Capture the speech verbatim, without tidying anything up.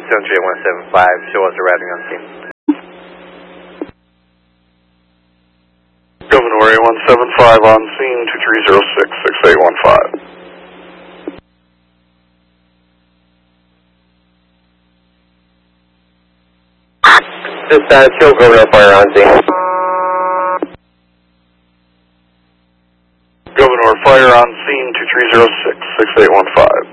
seven three eight one seven five, show us arriving on scene. Governor eight one seven five on scene, two three zero six, six eight one five. Dispatch, show Governor Fire on scene. Governor Fire on scene, two three zero six, six eight one five.